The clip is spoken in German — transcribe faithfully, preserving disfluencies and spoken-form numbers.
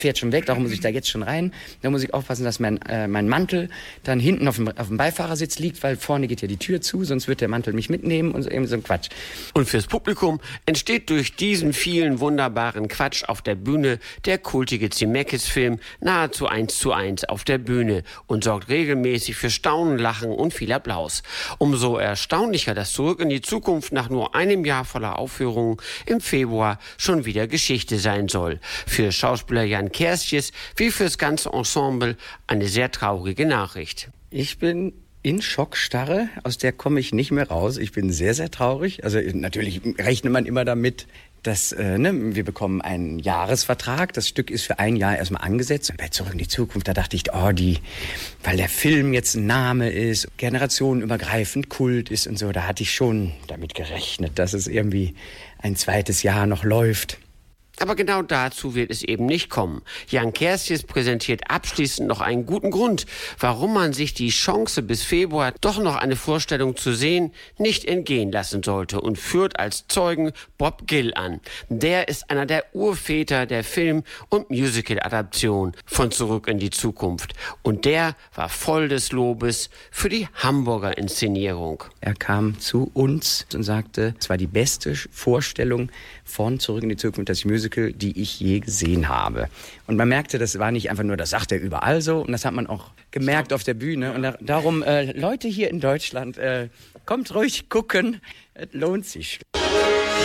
fährt schon weg, darum muss ich da jetzt schon rein. Da muss ich aufpassen, dass mein, äh, mein Mantel dann hinten auf dem, auf dem Beifahrersitz liegt, weil vorne geht ja die Tür zu, sonst wird der Mantel mich mitnehmen und so, eben so ein Quatsch. Und fürs Publikum entsteht durch diesen vielen wunderbaren Quatsch auf der Bühne der kultige Zemeckis-Film nahezu eins zu eins auf der Bühne und sorgt regelmäßig für Staunen, Lachen und viel Applaus. Umso erstaunlicher, dass Zurück in die Zukunft nach nur einem Jahr voller Aufführungen im Februar schon wieder Geschichte sein soll. Für Schauspieler Jan Kerstjes wie fürs ganze Ensemble eine sehr traurige Nachricht. Ich bin in Schockstarre, aus der komme ich nicht mehr raus. Ich bin sehr, sehr traurig. Also natürlich rechnet man immer damit, dass äh, ne, wir bekommen einen Jahresvertrag. Das Stück ist für ein Jahr erstmal angesetzt. Und bei Zurück in die Zukunft, da dachte ich, oh, die, weil der Film jetzt ein Name ist, generationenübergreifend Kult ist und so, da hatte ich schon damit gerechnet, dass es irgendwie ein zweites Jahr noch läuft. Aber genau dazu wird es eben nicht kommen. Jan Kerstjes präsentiert abschließend noch einen guten Grund, warum man sich die Chance bis Februar doch noch eine Vorstellung zu sehen nicht entgehen lassen sollte und führt als Zeugen Bob Gill an. Der ist einer der Urväter der Film- und Musical-Adaption von Zurück in die Zukunft. Und der war voll des Lobes für die Hamburger Inszenierung. Er kam zu uns und sagte, es war die beste Vorstellung von Zurück in die Zukunft, das Musical, die ich je gesehen habe. Und man merkte, das war nicht einfach nur, das sagt er überall so. Und das hat man auch gemerkt auf der Bühne. Und da, darum, äh, Leute hier in Deutschland, äh, kommt ruhig gucken. Es lohnt sich.